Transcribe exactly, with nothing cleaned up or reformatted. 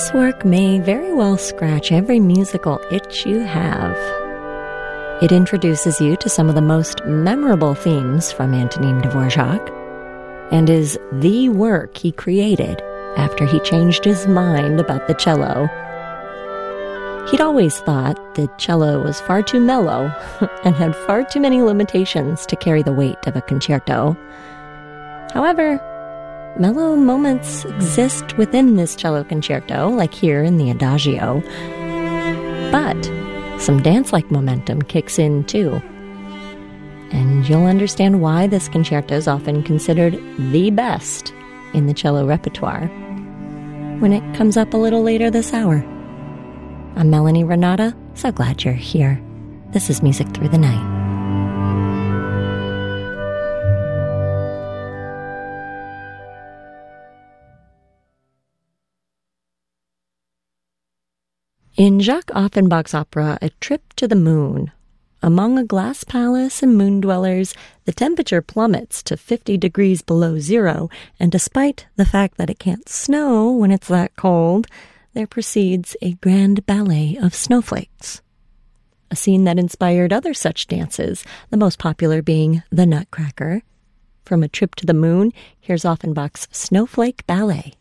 This work may very well scratch every musical itch you have. It introduces you to some of the most memorable themes from Antonin Dvorak and is the work he created after he changed his mind about the cello. He'd always thought the cello was far too mellow and had far too many limitations to carry the weight of a concerto. However, mellow moments exist within this cello concerto, like here in the Adagio. But some dance-like momentum kicks in, too. And you'll understand why this concerto is often considered the best in the cello repertoire when it comes up a little later this hour. I'm Melanie Renata. So glad you're here. This is Music Through the Night. In Jacques Offenbach's opera, A Trip to the Moon, among a glass palace and moon dwellers, the temperature plummets to fifty degrees below zero, and despite the fact that it can't snow when it's that cold, there proceeds a grand ballet of snowflakes. A scene that inspired other such dances, the most popular being the Nutcracker. From A Trip to the Moon, here's Offenbach's Snowflake Ballet.